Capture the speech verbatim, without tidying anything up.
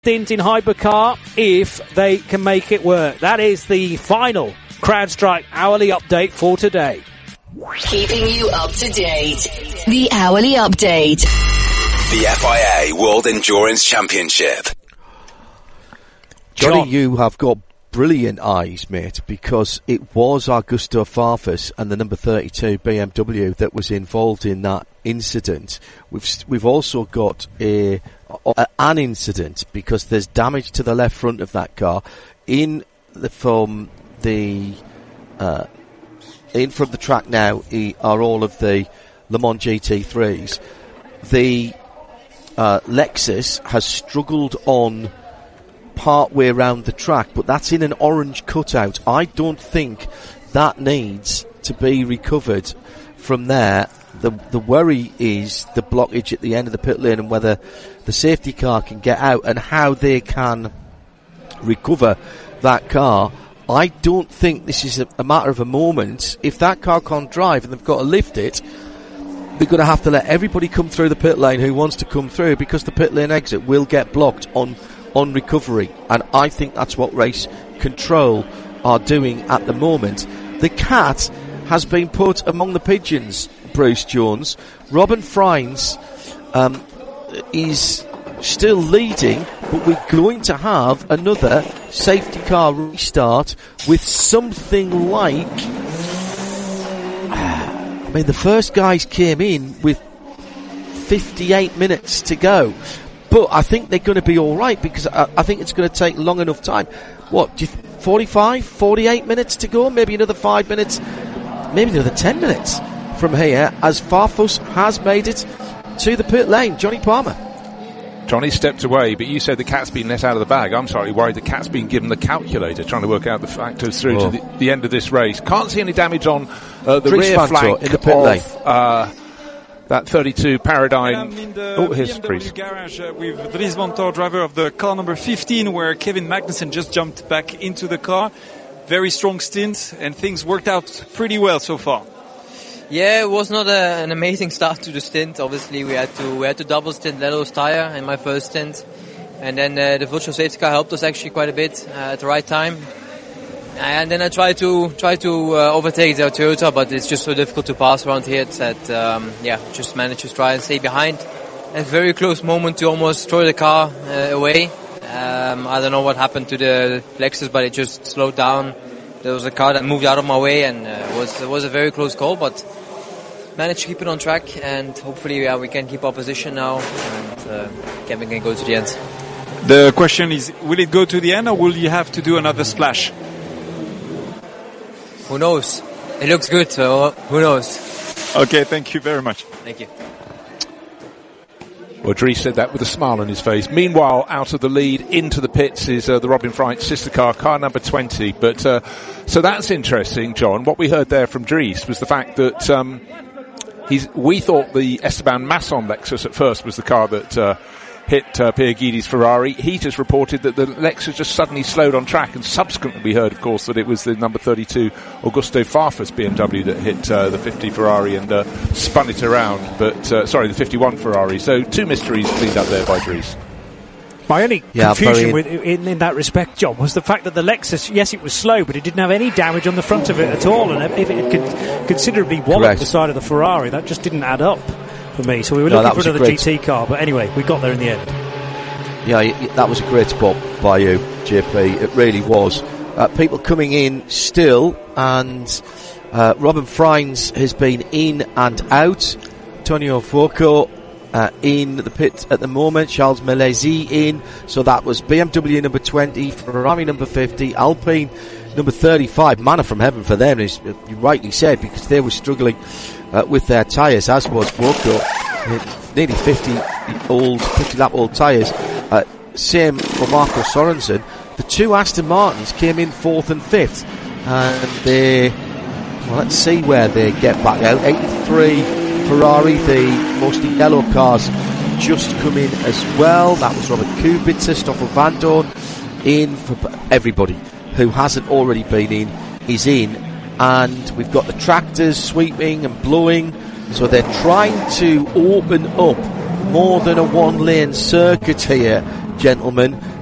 stint in hypercar if they can make it work. That is the final CrowdStrike hourly update for today. Keeping you up to date. The hourly update. The F I A World Endurance Championship. Johnny, you have got brilliant eyes, mate, because it was Augusto Farfus and the number thirty-two B M W that was involved in that incident. We've we've also got a, a an incident because there's damage to the left front of that car in the from the uh, in from the track now are all of the Le Mans G T threes. The uh, Lexus has struggled on part way around the track, but that's in an orange cutout. I don't think that needs to be recovered from there. The the worry is the blockage at the end of the pit lane and whether the safety car can get out and how they can recover that car. I don't think this is a, a matter of a moment. If that car can't drive and they've got to lift it, they're going to have to let everybody come through the pit lane who wants to come through, because the pit lane exit will get blocked on on recovery, and I think that's what race control are doing at the moment. The cat has been put among the pigeons, Bruce Jones. Robin Freins um, is still leading, but we're going to have another safety car restart with something like, I mean, the first guys came in with fifty-eight minutes to go. But I think they're going to be all right, because I, I think it's going to take long enough time. What, do you, forty-five, forty-eight minutes to go? Maybe another five minutes, maybe another ten minutes from here, as Farfus has made it to the pit lane. Johnny Palmer. Johnny stepped away, but you said the cat's been let out of the bag. I'm slightly worried the cat's been given the calculator, trying to work out the factors through oh. to the, the end of this race. Can't see any damage on uh, the Dries rear Vanthoor flank in the pit of lane. Uh, that thirty-two Paradigm. I'm in the oh, here's B M W Dries. garage uh, with Dries Vanthoor, driver of the car number fifteen, where Kevin Magnussen just jumped back into the car. Very strong stint, and things worked out pretty well so far. Yeah, it was not a, an amazing start to the stint. Obviously, we had to we had to double stint Lello's tire in my first stint, and then uh, the virtual safety car helped us actually quite a bit uh, at the right time. And then I tried to try to uh, overtake the Toyota, but it's just so difficult to pass around here that um, yeah, just managed to try and stay behind. A very close moment to almost throw the car uh, away. Um, I don't know what happened to the Lexus, but it just slowed down. There was a car that moved out of my way, and uh, it was it was a very close call, but managed to keep it on track, and hopefully yeah, we can keep our position now, and uh, Kevin can go to the end. The question is, will it go to the end, or will you have to do another splash? Who knows? It looks good, so who knows? Okay, thank you very much. Thank you. Well, Dries said that with a smile on his face. Meanwhile, out of the lead into the pits is uh, the Robin Freins sister car, car number twenty. But uh, so that's interesting, John. What we heard there from Dries was the fact that um, he's. We thought the Esteban Masson Lexus at first was the car that uh, hit uh, Pierre Guidi's Ferrari. He just reported that the Lexus just suddenly slowed on track, and subsequently we heard, of course, that it was the number thirty-two Augusto Farfus B M W that hit uh, the fifty Ferrari and uh, spun it around. But uh, sorry, the fifty-one Ferrari. So two mysteries cleaned up there by Dries. My only yeah, confusion with, in, in that respect, John, was the fact that the Lexus, yes, it was slow, but it didn't have any damage on the front of it at all, and if it had considerably walloped Correct. the side of the Ferrari, that just didn't add up for me. So we were No, looking for another great... G T car, but anyway, we got there in the end. Yeah, that was a great spot by you, J P. It really was. Uh, people coming in still, and uh, Robin Freins has been in and out. Antonio Fuoco uh, in the pit at the moment. Charles Milesi in. So that was B M W number twenty, Ferrari number fifty, Alpine number thirty-five. Manna from heaven for them, as you rightly said, because they were struggling uh, with their tyres, as was Fuoco. Nearly fifty old, fifty lap old tyres. Uh, same for Marco Sorensen. The two Aston Martins came in fourth and fifth, and they, well, let's see where they get back out. eighty-three Ferrari, the mostly yellow cars, just come in as well. That was Robert Kubica, Stoffel Vandoorne in. For everybody who hasn't already been in is in, and we've got the tractors sweeping and blowing, so they're trying to open up more than a one lane circuit here gentlemen.